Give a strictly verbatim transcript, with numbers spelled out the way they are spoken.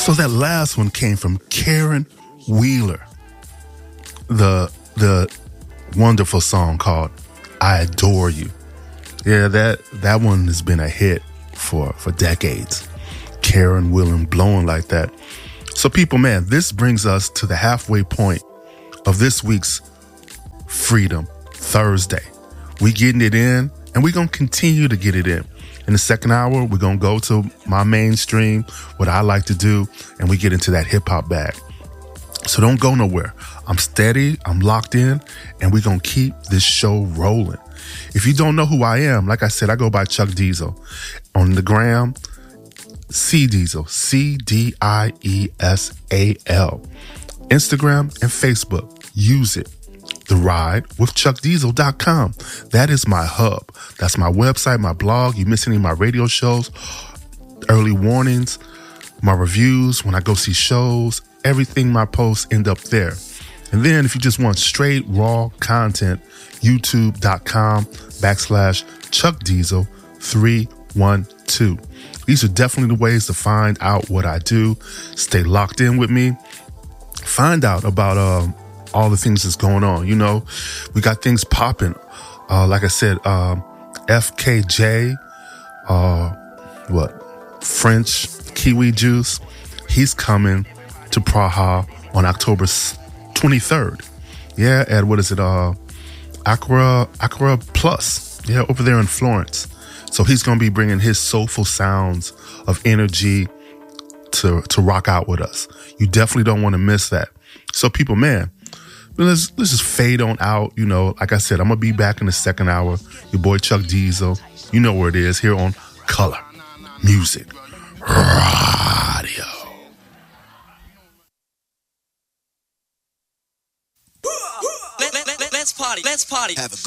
So that last one came from Karen Wheeler. The the wonderful song called I Adore You. Yeah, that that one has been a hit for, for decades. Karen Wheeler blowing like that. So people, man, this brings us to the halfway point of this week's Freedom Thursday. We getting it in, and we're going to continue to get it in. In the second hour, we're going to go to my mainstream, what I like to do, and we get into that hip-hop bag. So don't go nowhere. I'm steady, I'm locked in, and we're going to keep this show rolling. If you don't know who I am, like I said, I go by Chuck Diesel. On the gram, C Diesel, C D I E S A L. Instagram and Facebook, use it. The Ride with Chuck Diesel dot com. That is my hub. That's my website, my blog. You miss any of my radio shows, early warnings, my reviews, when I go see shows, everything, my posts end up there. And then if you just want straight raw content, youtube.com backslash Chuck Diesel three one two. These are definitely the ways to find out what I do. Stay locked in with me. Find out about um, all the things that's going on. You know, we got things popping. Uh, like I said, um, F K J, uh, what, French Kiwi Juice, he's coming to Praha on October twenty-third. Yeah, at what is it? Uh, Aqua, Aqua Plus. Yeah, over there in Florence. So he's going to be bringing his soulful sounds of energy to, to rock out with us. You definitely don't want to miss that. So people, man, let's, let's just fade on out. You know, like I said, I'm going to be back in the second hour. Your boy Chuck Diesel. You know where it is, here on Color Music Radio. Let, let, let, let's party. Let's party. Have a good